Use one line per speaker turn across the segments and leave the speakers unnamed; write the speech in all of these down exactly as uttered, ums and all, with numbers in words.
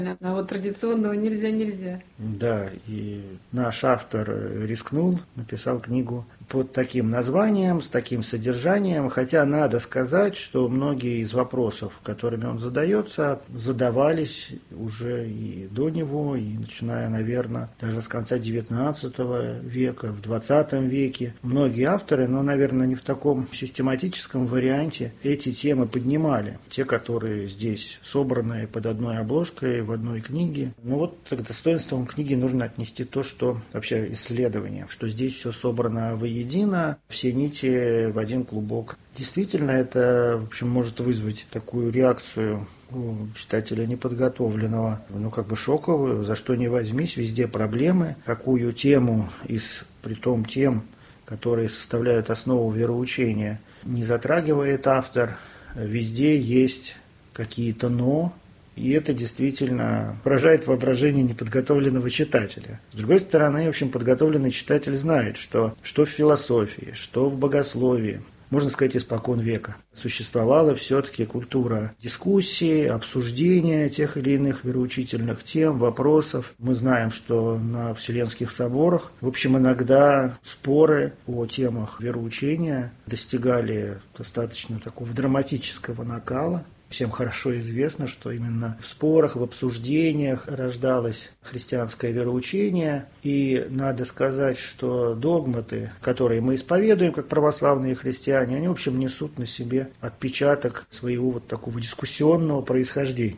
А вот традиционного нельзя-нельзя.
Да, и наш автор рискнул, написал книгу под таким названием, с таким содержанием, хотя надо сказать, что многие из вопросов, которыми он задается, задавались уже и до него, и начиная, наверное, даже с конца девятнадцатого века, в двадцатом веке. Многие авторы, но, наверное, не в таком систематическом варианте, эти темы поднимали. Те, которые здесь собраны под одной обложкой, в одной книге. Но вот к достоинствам книги нужно отнести то, что вообще исследование, что здесь все собрано воедино, все нити в один клубок. Действительно, это, в общем, может вызвать такую реакцию у читателя неподготовленного, ну, как бы шоковую, за что не возьмись, везде проблемы, какую тему из, притом тем, которые составляют основу вероучения, не затрагивает автор, везде есть какие-то «но», и это действительно поражает воображение неподготовленного читателя. С другой стороны, в общем, подготовленный читатель знает, что что в философии, что в богословии, можно сказать, испокон века, существовала все-таки культура дискуссии, обсуждения тех или иных вероучительных тем, вопросов. Мы знаем, что на Вселенских соборах, в общем, иногда споры о темах вероучения достигали достаточно такого драматического накала. Всем хорошо известно, что именно в спорах, в обсуждениях рождалось христианское вероучение. И надо сказать, что догматы, которые мы исповедуем как православные христиане, они, в общем, несут на себе отпечаток своего вот такого дискуссионного происхождения.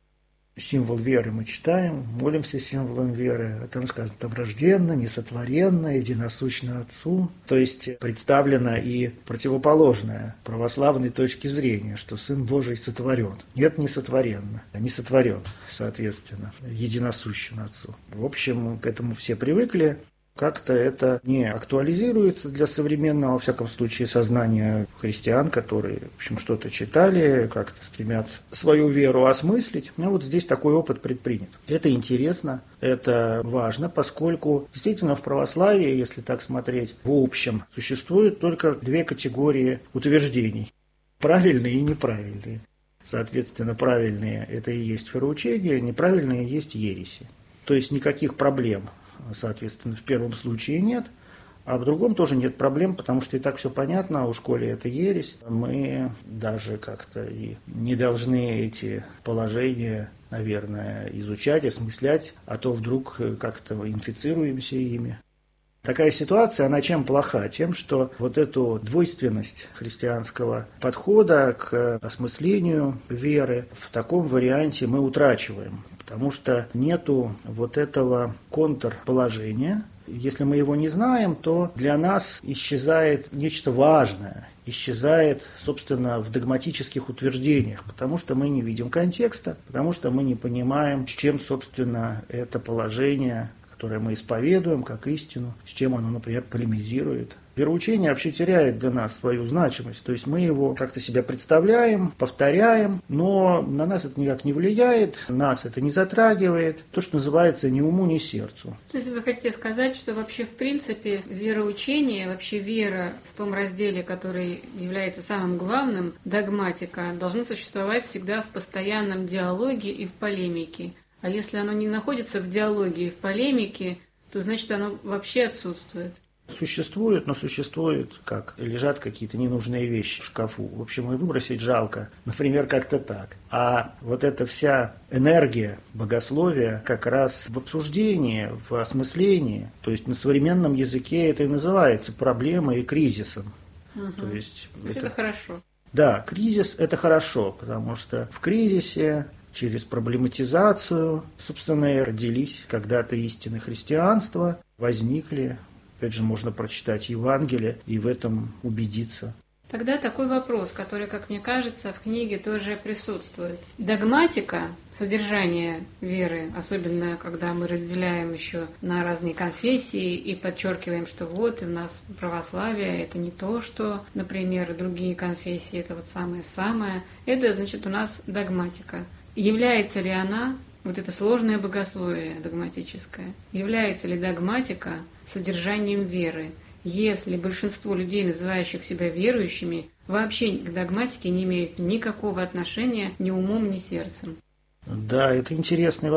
Символ веры мы читаем, молимся символом веры, а там сказано там рожденно, несотворенно, единосущно Отцу. То есть представлено и противоположное православной точки зрения, что Сын Божий сотворен. Нет, не сотворенно, а не сотворен, соответственно, единосущен Отцу. В общем, к этому все привыкли. Как-то это не актуализируется для современного, во всяком случае, сознания христиан, которые, в общем, что-то читали, как-то стремятся свою веру осмыслить. Ну, вот здесь такой опыт предпринят. Это интересно, это важно, поскольку действительно в православии, если так смотреть, в общем, существуют только две категории утверждений. Правильные и неправильные. Соответственно, правильные – это и есть вероучение, неправильные – есть ереси. То есть никаких проблем, соответственно, в первом случае нет, а в другом тоже нет проблем, потому что и так все понятно, у школе это ересь. Мы даже как-то и не должны эти положения, наверное, изучать, осмыслять, а то вдруг как-то инфицируемся ими. Такая ситуация, она чем плоха? Тем, что вот эту двойственность христианского подхода к осмыслению веры в таком варианте мы утрачиваем, потому что нету вот этого контрположения. Если мы его не знаем, то для нас исчезает нечто важное, исчезает, собственно, в догматических утверждениях, потому что мы не видим контекста, потому что мы не понимаем, с чем, собственно, это положение, которое мы исповедуем как истину, с чем оно, например, полемизирует. Вероучение вообще теряет для нас свою значимость, то есть мы его как-то себя представляем, повторяем, но на нас это никак не влияет, нас это не затрагивает, то, что называется ни уму, ни сердцу.
То есть вы хотите сказать, что вообще в принципе вероучение, вообще вера в том разделе, который является самым главным, догматика, должно существовать всегда в постоянном диалоге и в полемике. А если оно не находится в диалоге и в полемике, то значит оно вообще отсутствует.
Существует, но существует как? Лежат какие-то ненужные вещи в шкафу. В общем, и выбросить жалко. Например, как-то так. А вот эта вся энергия богословия как раз в обсуждении, в осмыслении, то есть на современном языке это и называется проблемой и кризисом.
Угу.
То есть
это... это хорошо.
Да, кризис – это хорошо, потому что в кризисе через проблематизацию, собственно, и родились когда-то истины христианства, возникли. Опять же, можно прочитать Евангелие и в этом убедиться.
Тогда такой вопрос, который, как мне кажется, в книге тоже присутствует. Догматика, содержание веры, особенно когда мы разделяем еще на разные конфессии и подчеркиваем, что вот у нас православие, это не то, что, например, другие конфессии, это вот самое-самое. Это, значит, у нас догматика. Является ли она, вот это сложное богословие догматическое, является ли догматика содержанием веры, если большинство людей, называющих себя верующими, вообще к догматике не имеют никакого отношения ни умом, ни сердцем?
Да, это интересный